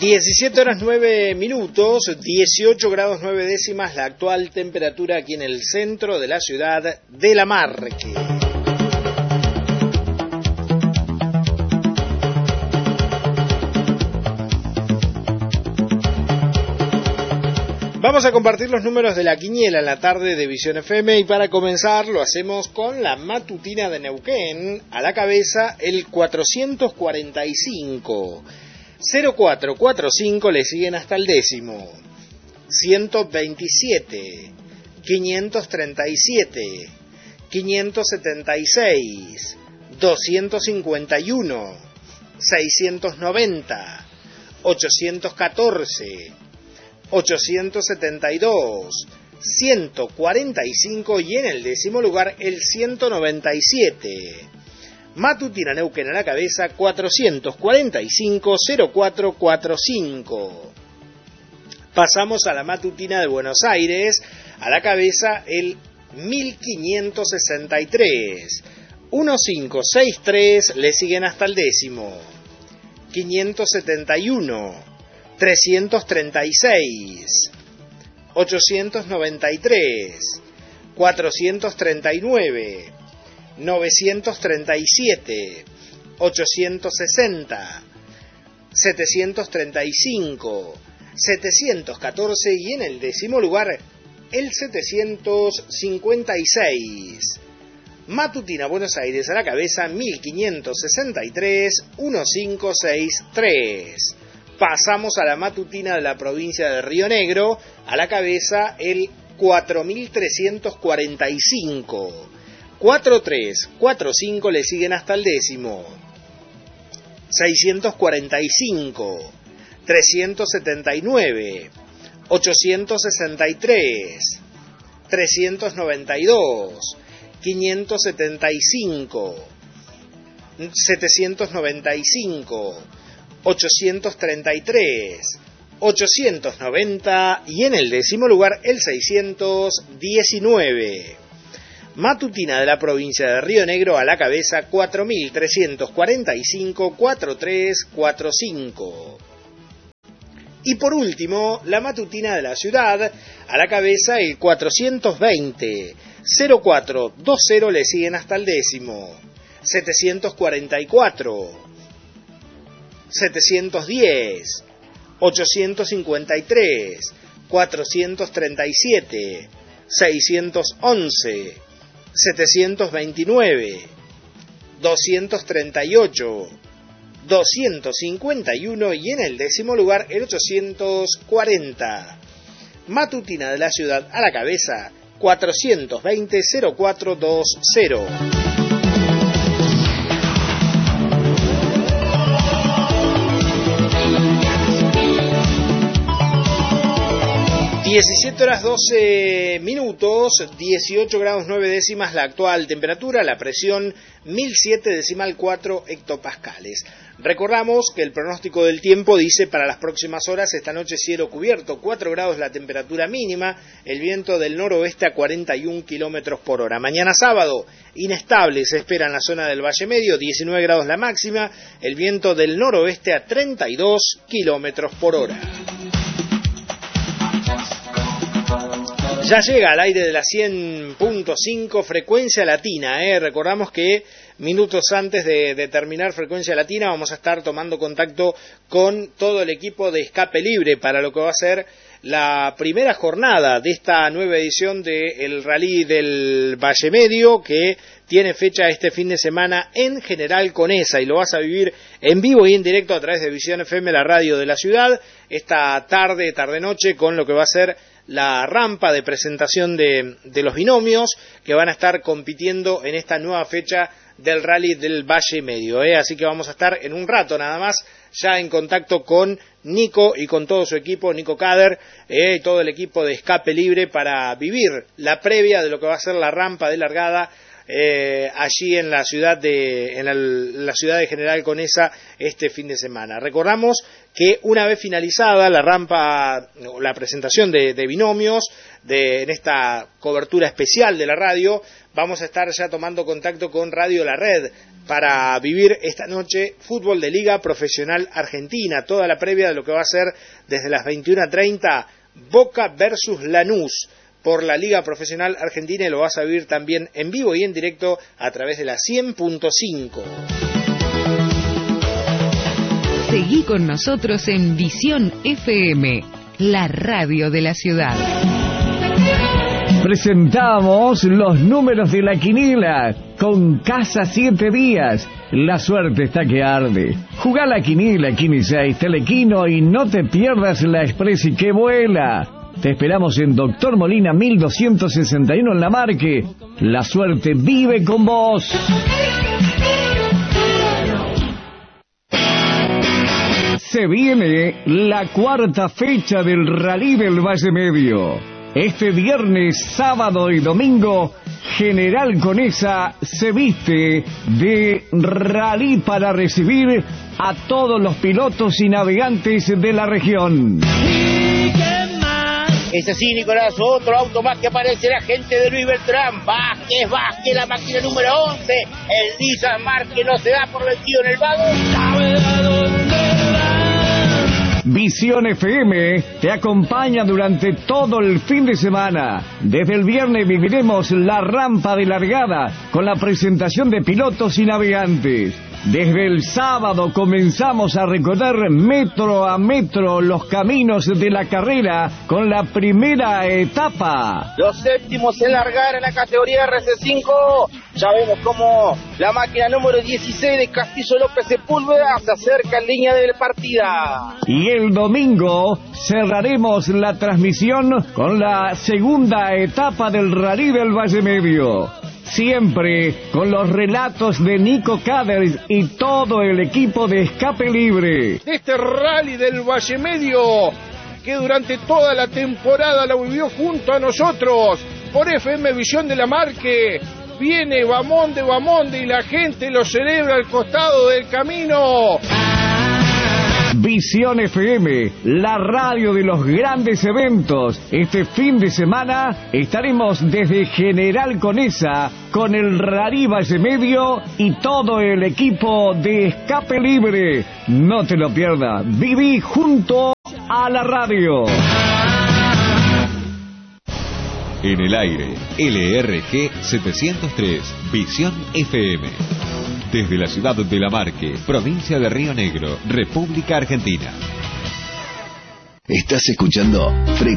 17 horas 9 minutos, 18 grados 9 décimas, la actual temperatura aquí en el centro de la ciudad de La Marque. Vamos a compartir los números de la quiniela en la tarde de Visión FM y para comenzar lo hacemos con la matutina de Neuquén, a la cabeza el 445. 0445 le siguen hasta el décimo. 127, 537, 576, 251, 690, 814, 872, 145 y en el décimo lugar el 197. Matutina Neuquén a la cabeza 445-0445. Pasamos a la matutina de Buenos Aires, a la cabeza el 1563. 1563 le siguen hasta el décimo. 571, 336, 893, 439, 937, 860, 735, 714 y en el décimo lugar el 756. Matutina Buenos Aires a la cabeza 1563, 1563. Pasamos a la matutina de la provincia de Río Negro, a la cabeza el 4345. 4345 le siguen hasta el décimo. 645, 379, 863, 392, 575, 795, 833, 890 y en el décimo lugar el 619. Matutina de la provincia de Río Negro a la cabeza 4345, 4345. Y por último, la matutina de la ciudad a la cabeza el 420, 0420 le siguen hasta el décimo. 744, 710, 853, 437, 611, 729, 238, 251 y en el décimo lugar el 840. Matutina de la ciudad a la cabeza 420-0420. 17 horas 12 minutos, 18 grados 9 décimas la actual temperatura, la presión 1007,4 hectopascales. Recordamos que el pronóstico del tiempo dice para las próximas horas, esta noche cielo cubierto, 4 grados la temperatura mínima, el viento del noroeste a 41 kilómetros por hora. Mañana sábado, inestable se espera en la zona del Valle Medio, 19 grados la máxima, el viento del noroeste a 32 kilómetros por hora. Ya llega al aire de la 100.5 Frecuencia Latina, Recordamos que minutos antes de terminar Frecuencia Latina vamos a estar tomando contacto con todo el equipo de Escape Libre para lo que va a ser la primera jornada de esta nueva edición del Rally del Valle Medio, que tiene fecha este fin de semana en General Conesa y lo vas a vivir en vivo y en directo a través de Visión FM, la radio de la ciudad, esta tarde-noche con lo que va a ser la rampa de presentación de los binomios que van a estar compitiendo en esta nueva fecha del Rally del Valle Medio, Así que vamos a estar en un rato nada más ya en contacto con Nico y con todo su equipo, Nico Kader, y todo el equipo de Escape Libre para vivir la previa de lo que va a ser la rampa de largada allí en la ciudad de ciudad de General Conesa este fin de semana. Recordamos que una vez finalizada la presentación de binomios, en esta cobertura especial de la radio, vamos a estar ya tomando contacto con Radio La Red para vivir esta noche fútbol de Liga Profesional Argentina, toda la previa de lo que va a ser desde las 21:30 Boca versus Lanús por la Liga Profesional Argentina, y lo vas a vivir también en vivo y en directo a través de la 100.5. Seguí con nosotros en Visión FM, la radio de la ciudad. Presentamos los números de la quiniela con Casa 7 Días. La suerte está que arde. Jugá la quiniela, Quini 6, Telequino, y no te pierdas la Expressi que vuela. Te esperamos en Doctor Molina 1261 en La Marque. La suerte vive con vos. Se viene la cuarta fecha del Rally del Valle Medio. Este viernes, sábado y domingo, General Conesa se viste de rally para recibir a todos los pilotos y navegantes de la región. Es así, Nicolás, otro auto más que aparece, la gente de Luis Beltrán. Vázquez, la máquina número 11. El Nissan Marque no se da por vencido en el vado. Visión FM te acompaña durante todo el fin de semana. Desde el viernes viviremos la rampa de largada con la presentación de pilotos y navegantes. Desde el sábado comenzamos a recorrer metro a metro los caminos de la carrera con la primera etapa. Los séptimos en largar en la categoría RC5. Ya vemos cómo la máquina número 16 de Castillo López Sepúlveda se acerca en línea de partida. Y el domingo cerraremos la transmisión con la segunda etapa del Rally del Valle Medio. Siempre con los relatos de Nico Caders y todo el equipo de Escape Libre. De este Rally del Valle Medio, que durante toda la temporada lo vivió junto a nosotros, por FM Visión de la Marque. Viene Bamonde y la gente lo celebra al costado del camino. Visión FM, la radio de los grandes eventos. Este fin de semana estaremos desde General Conesa con el Rally Valle Medio y todo el equipo de Escape Libre. No te lo pierdas, viví junto a la radio. En el aire, LRG 703, Visión FM. Desde la ciudad de La Marque, provincia de Río Negro, República Argentina. Estás escuchando